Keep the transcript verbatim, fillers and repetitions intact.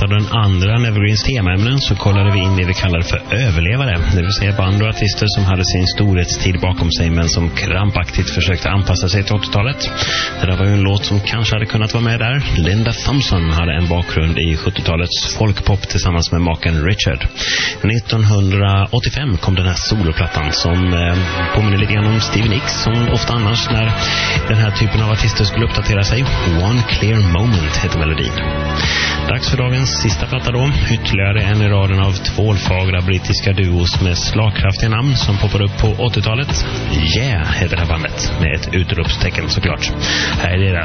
av den andra Evergreens temaämnen så kollade vi in det vi kallar för överlevare. Det vill säga band och artister som hade sin storhetstid bakom sig men som krampaktigt försökte anpassa sig till åttiotalet. Det där var ju en låt som kanske hade kunnat vara med där. Linda Thompson hade en bakgrund i sjuttiotalets folkpop tillsammans med maken Richard. nittonhundraåttiofem kom den här soloplattan som eh, påminner lite grann om Stevie Nicks som ofta annars när den här typen av artister skulle uppdatera sig. One Clear Moment heter melodin. Dags för dagens sista platta då. Ytterligare en i raden av tvålfagra brittiska duos med slagkraftiga namn som poppar upp på åttiotalet. Yeah heter det här bandet med ett utropstecken såklart. Här är det